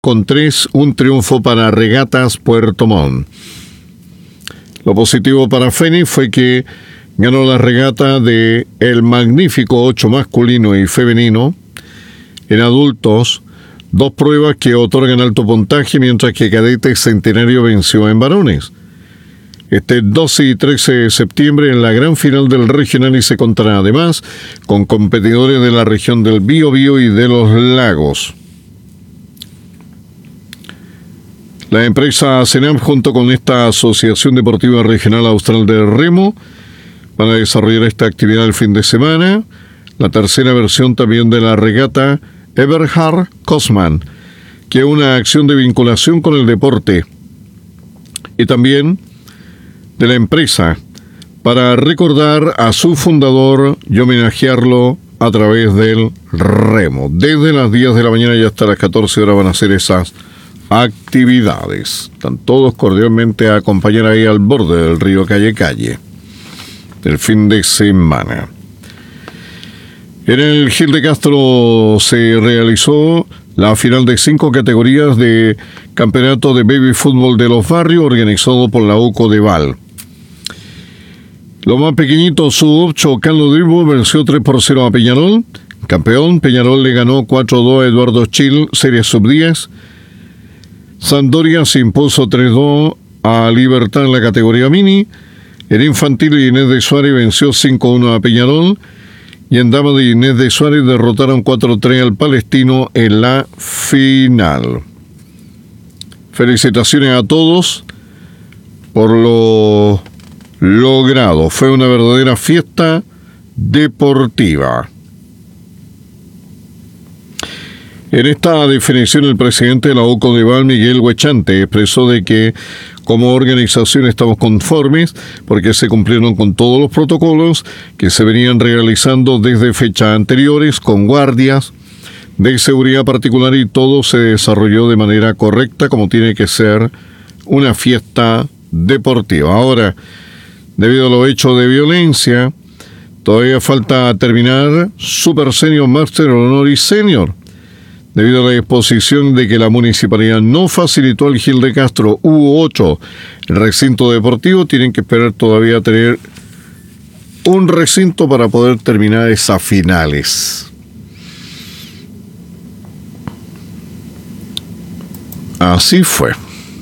con 3, un triunfo para Regatas Puerto Montt. Lo positivo para Fenix fue que ganó la regata de el magnífico 8 masculino y femenino. En adultos, 2 pruebas que otorgan alto puntaje, mientras que Cadete Centenario venció en varones. Este 12 y 13 de septiembre en la gran final del regional y se contará además con competidores de la región del Biobío y de los Lagos. La empresa CENAM, junto con esta Asociación Deportiva Regional Austral de Remo, van a desarrollar esta actividad el fin de semana. La tercera versión también de la regata Eberhard Kosman, que es una acción de vinculación con el deporte. Y también de la empresa, para recordar a su fundador y homenajearlo a través del remo. Desde las 10 de la mañana y hasta las 14 horas van a hacer esas actividades. Están todos cordialmente a acompañar ahí al borde del río Calle del fin de semana. En el Gil de Castro se realizó la final de 5 categorías de campeonato de baby fútbol de los barrios organizado por la UCO de Val. Lo más pequeño, sub-8, Carlos Dribo venció 3-0 a Peñarol. Campeón, Peñarol le ganó 4-2 a Eduardo Chil, serie sub-10. Sampdoria se impuso 3-2 a Libertad en la categoría mini. En infantil, Inés de Suárez venció 5-1 a Peñarol. Y en dama de Inés de Suárez derrotaron 4-3 al Palestino en la final. Felicitaciones a todos por lo logrado. Fue una verdadera fiesta deportiva. En esta definición, el presidente de la UCO de Val, Miguel Huechante, expresó de que como organización estamos conformes porque se cumplieron con todos los protocolos que se venían realizando desde fechas anteriores con guardias de seguridad particular y todo se desarrolló de manera correcta como tiene que ser una fiesta deportiva. Ahora, debido a los hechos de violencia, todavía falta terminar Super Senior, Master Honoris Senior. Debido a la exposición de que la municipalidad no facilitó al Gil de Castro U8 el recinto deportivo, tienen que esperar todavía a tener un recinto para poder terminar esas finales. Así fue.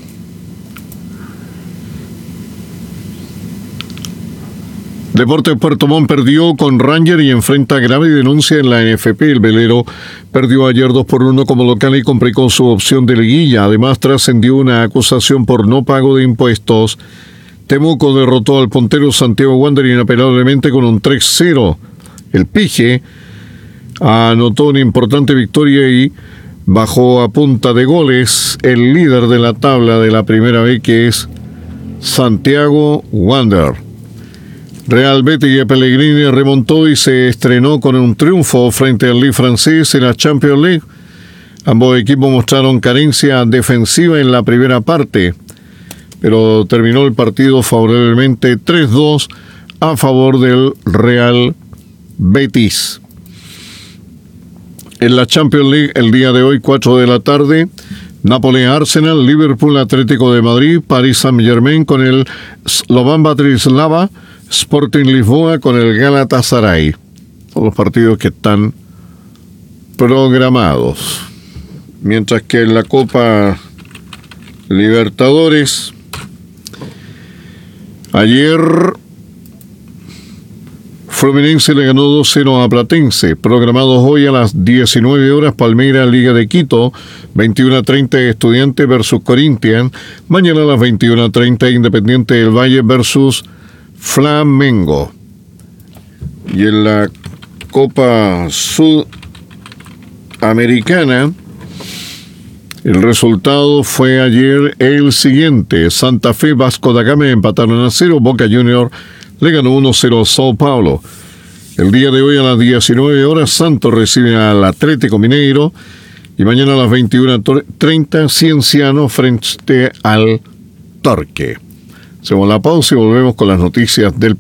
Deportes Puerto Montt perdió con Ranger y enfrenta grave denuncia en la NFP. El velero perdió ayer 2-1 como local y complicó su opción de liguilla. Además, trascendió una acusación por no pago de impuestos. Temuco derrotó al puntero Santiago Wander inapelablemente con un 3-0. El Pige anotó una importante victoria y bajó a punta de goles el líder de la tabla de la primera vez, que es Santiago Wander. Real Betis y Pellegrini remontó y se estrenó con un triunfo frente al Lille francés en la Champions League. Ambos equipos mostraron carencia defensiva en la primera parte, pero terminó el partido favorablemente 3-2 a favor del Real Betis. En la Champions League, el día de hoy, 4 de la tarde, Nápoles Arsenal, Liverpool Atlético de Madrid, Paris Saint-Germain con el Slovan Bratislava, Sporting Lisboa con el Galatasaray. Todos los partidos que están programados. Mientras que en la Copa Libertadores, ayer Fluminense le ganó 2-0 a Platense. Programados hoy a las 19 horas, Palmeiras Liga de Quito, 21:30 Estudiantes versus Corinthians. Mañana a las 21:30 Independiente del Valle versus Flamengo. Y en la Copa Sudamericana, el resultado fue ayer el siguiente: Santa Fe, Vasco da Gama empataron a 0, Boca Juniors le ganó 1-0 a Sao Paulo. El día de hoy a las 19 horas, Santos recibe al Atlético Mineiro y mañana a las 21:30 Cienciano frente al Torque. Hacemos la pausa y volvemos con las noticias del